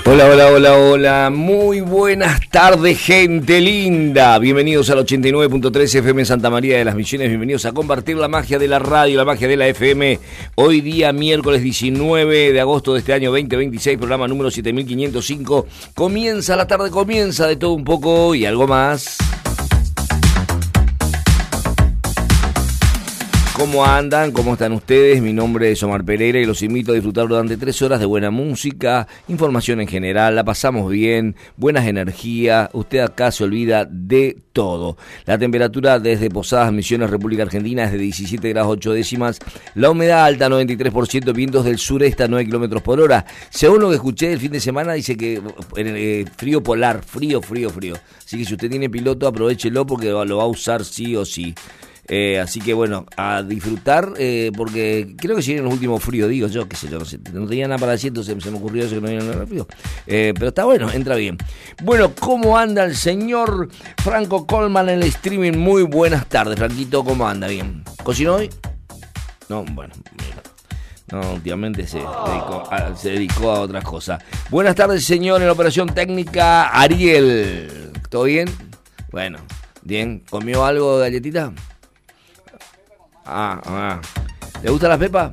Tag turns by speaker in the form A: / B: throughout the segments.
A: Hola, hola, hola, hola, muy buenas tardes, gente linda. Bienvenidos al 89.3 FM en Santa María de las Misiones. Bienvenidos a compartir la magia de la radio, la magia de la FM. Hoy día, miércoles 19 de agosto de este año 2026, programa número 7505. Comienza la tarde, comienza de todo un poco y algo más. ¿Cómo andan? ¿Cómo están ustedes? Mi nombre es Omar Pereira y los invito a disfrutar durante 3 horas de buena música, información en general, la pasamos bien, buenas energías, usted acá se olvida de todo. La temperatura desde Posadas, Misiones, República Argentina es de 17 grados 8 décimas, la humedad alta 93%, vientos del sureste a 9 kilómetros por hora. Según lo que escuché el fin de semana, dice que frío polar, frío. Así que si usted tiene piloto, aprovechelo porque lo va a usar sí o sí. Así que bueno, a disfrutar, porque creo que si vienen los últimos fríos, digo yo, qué sé yo, no tenía nada para decir, entonces se me ocurrió eso que no viene nada frío, pero está bueno, entra bien. Bueno, ¿cómo anda el señor Franco Colman en el streaming? Muy buenas tardes, Franquito, ¿cómo anda? Bien. ¿Cocinó hoy? No, bueno, no, últimamente se dedicó a otras cosas. Buenas tardes, señor, en la operación técnica, Ariel. ¿Todo bien? Bueno, bien. ¿Comió algo de galletita? ¿Le gusta la pepa?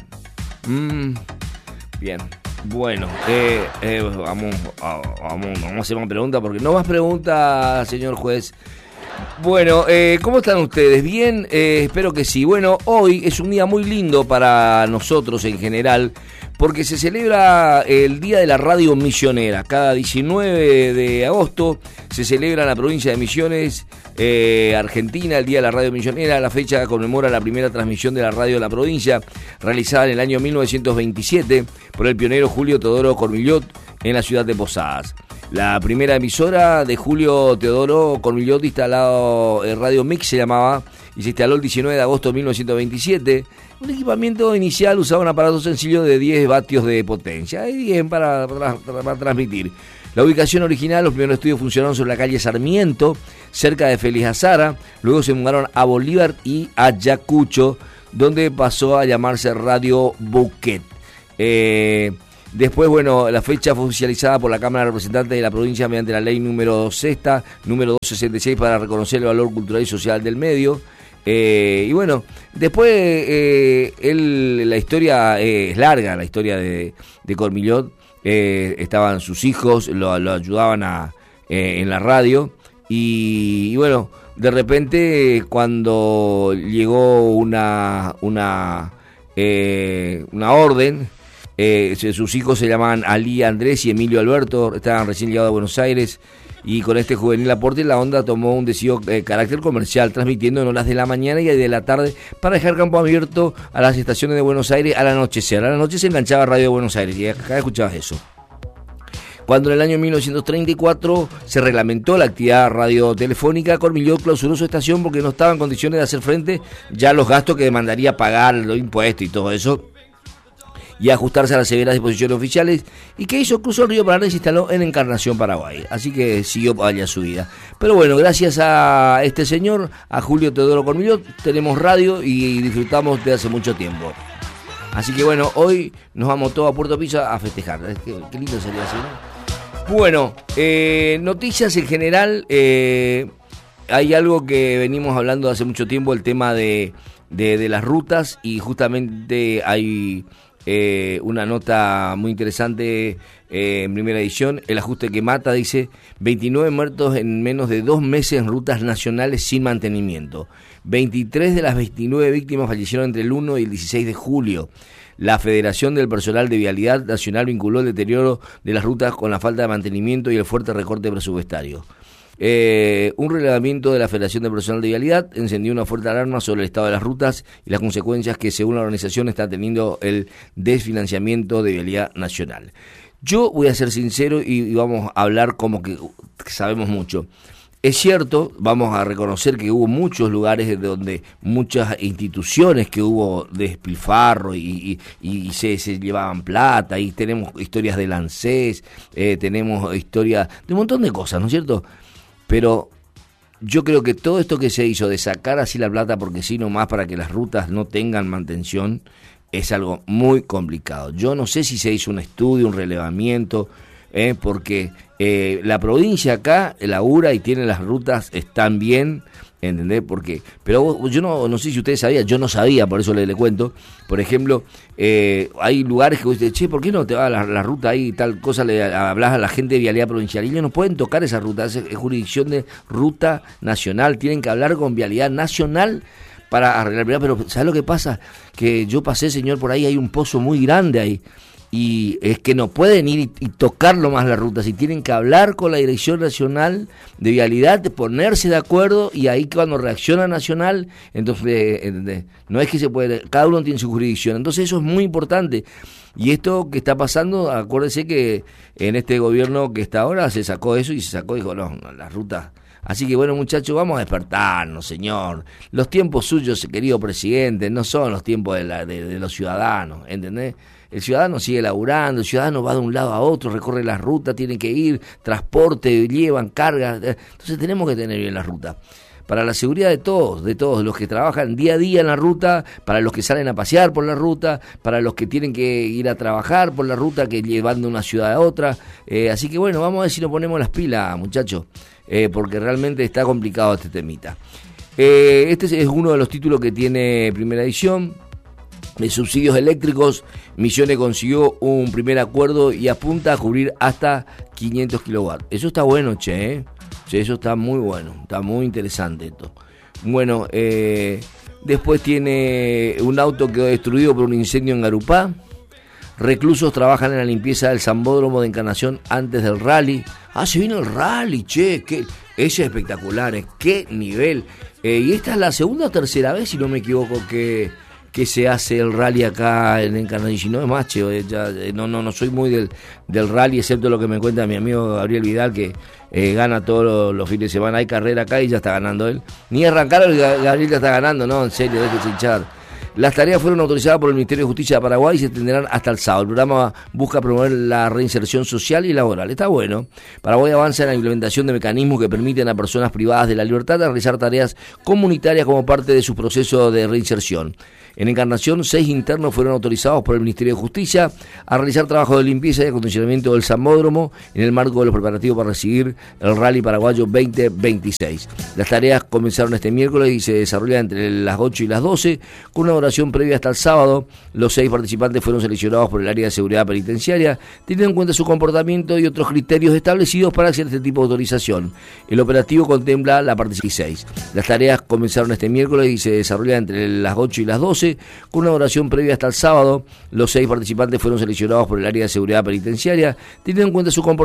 A: Bien. Bueno, vamos a hacer más preguntas porque no más preguntas, señor juez. Bueno, ¿cómo están ustedes? ¿Bien? Espero que sí. Bueno, hoy es un día muy lindo para nosotros en general porque se celebra el Día de la Radio Misionera. Cada 19 de agosto se celebra en la provincia de Misiones, Argentina, el Día de la Radio Misionera. La fecha conmemora la primera transmisión de la radio de la provincia, realizada en el año 1927 por el pionero Julio Teodoro Cormillot en la ciudad de Posadas. La primera emisora de Julio Teodoro Cormillot, instalado Radio Mix se llamaba, y se instaló el 19 de agosto de 1927. Un equipamiento inicial usaba un aparato sencillo de 10 vatios de potencia, y 10 para transmitir. La ubicación original, los primeros estudios funcionaron sobre la calle Sarmiento, cerca de Félix Azara. Luego se mudaron a Bolívar y a Ayacucho, donde pasó a llamarse Radio Bouquet. Después, bueno, la fecha fue oficializada por la Cámara de Representantes de la provincia mediante la ley número 266 para reconocer el valor cultural y social del medio. Y bueno, después la historia es larga, la historia de Cormillot. Estaban sus hijos, lo ayudaban en la radio. Y bueno, de repente cuando llegó una orden, sus hijos se llamaban Ali Andrés y Emilio Alberto, estaban recién llegados a Buenos Aires, y con este juvenil aporte la onda tomó un decidido carácter comercial, transmitiendo en horas de la mañana y de la tarde para dejar campo abierto a las estaciones de Buenos Aires al anochecer. A la noche se enganchaba Radio de Buenos Aires y acá escuchabas eso. Cuando en el año 1934 se reglamentó la actividad radiotelefónica, Cormillot clausuró su estación porque no estaba en condiciones de hacer frente ya a los gastos que demandaría pagar los impuestos y todo eso, y ajustarse a las severas disposiciones oficiales. ¿Y qué hizo? Cruzó el río Paraná y se instaló en Encarnación, Paraguay. Así que siguió allá su vida. Pero bueno, gracias a este señor, a Julio Teodoro Cormillot, tenemos radio y disfrutamos de hace mucho tiempo. Así que bueno, hoy nos vamos todos a Puerto Pizza a festejar. Qué lindo sería así, ¿no? Bueno, noticias en general. Hay algo que venimos hablando hace mucho tiempo, el tema de las rutas, y justamente hay una nota muy interesante en primera edición. El ajuste que mata, dice: 29 muertos en menos de 2 meses en rutas nacionales sin mantenimiento. 23 de las 29 víctimas fallecieron entre el 1 y el 16 de julio. La Federación del Personal de Vialidad Nacional vinculó el deterioro de las rutas con la falta de mantenimiento y el fuerte recorte presupuestario. Un relevamiento de la Federación del Personal de Vialidad encendió una fuerte alarma sobre el estado de las rutas y las consecuencias que, según la organización, está teniendo el desfinanciamiento de vialidad nacional. Yo voy a ser sincero y vamos a hablar como que sabemos mucho. Es cierto, vamos a reconocer que hubo muchos lugares donde muchas instituciones que hubo despilfarro y se llevaban plata, y tenemos historias del ANSES, tenemos historias de un montón de cosas, ¿no es cierto? Pero yo creo que todo esto que se hizo de sacar así la plata porque sí nomás para que las rutas no tengan mantención es algo muy complicado. Yo no sé si se hizo un estudio, un relevamiento, porque la provincia acá labura y tiene las rutas, están bien, ¿entendés? Porque, pero yo no sé si ustedes sabían, yo no sabía, por eso le cuento. Por ejemplo, hay lugares que usted, che, ¿por qué no te va la ruta ahí y tal cosa? Le hablas a la gente de Vialidad Provincial y ellos no pueden tocar esa ruta, es jurisdicción de ruta nacional, tienen que hablar con Vialidad Nacional para arreglar. Pero ¿sabes lo que pasa? Que yo pasé, señor, por ahí, hay un pozo muy grande ahí. Y es que no pueden ir y tocarlo más la ruta, si tienen que hablar con la Dirección Nacional de Vialidad, de ponerse de acuerdo, y ahí cuando reacciona Nacional, entonces no es que se puede, cada uno tiene su jurisdicción, entonces eso es muy importante. Y esto que está pasando, acuérdense que en este gobierno que está ahora se sacó eso y se sacó, dijo, no, la ruta. Así que bueno, muchachos, vamos a despertarnos, señor. Los tiempos suyos, querido presidente, no son los tiempos de los ciudadanos, ¿entendés? El ciudadano sigue laburando, el ciudadano va de un lado a otro, recorre la ruta, tiene que ir, transporte, llevan cargas. Entonces tenemos que tener bien la ruta. Para la seguridad de todos los que trabajan día a día en la ruta, para los que salen a pasear por la ruta, para los que tienen que ir a trabajar por la ruta, que llevan de una ciudad a otra. Así que bueno, vamos a ver si nos ponemos las pilas, muchachos, porque realmente está complicado este temita. Este es uno de los títulos que tiene Primera Edición. De subsidios eléctricos, Misiones consiguió un primer acuerdo y apunta a cubrir hasta 500 kilowatts. Eso está bueno, che, eso está muy bueno, está muy interesante esto. Bueno, después tiene un auto que quedó destruido por un incendio en Garupá. Reclusos trabajan en la limpieza del Sambódromo de Encarnación antes del rally. Se viene el rally, che, ese es espectacular, qué nivel. Y esta es la segunda o tercera vez, si no me equivoco, que se hace el rally acá en Encarnación. No es más, che, no soy muy del rally, excepto lo que me cuenta mi amigo Gabriel Vidal, que gana todos los fines de semana. Hay carrera acá y ya está ganando él. Ni arrancaron, Gabriel ya está ganando, no, en serio, déjese hinchar. Las tareas fueron autorizadas por el Ministerio de Justicia de Paraguay y se extenderán hasta el sábado. El programa busca promover la reinserción social y laboral. Está bueno. Paraguay avanza en la implementación de mecanismos que permiten a personas privadas de la libertad de realizar tareas comunitarias como parte de su proceso de reinserción. En Encarnación, 6 internos fueron autorizados por el Ministerio de Justicia a realizar trabajo de limpieza y acondicionamiento del Sambódromo en el marco de los preparativos para recibir el Rally Paraguayo 2026. Las tareas comenzaron este miércoles y se desarrollan entre las 8 y las 12, con una duración previa hasta el sábado. Los 6 participantes fueron seleccionados por el área de seguridad penitenciaria, teniendo en cuenta su comportamiento y otros criterios establecidos para hacer este tipo de autorización. El operativo contempla la participación. Las tareas comenzaron este miércoles y se desarrollan entre las 8 y las 12, con una duración previa hasta el sábado. Los 6 participantes fueron seleccionados por el área de seguridad penitenciaria, teniendo en cuenta su comportamiento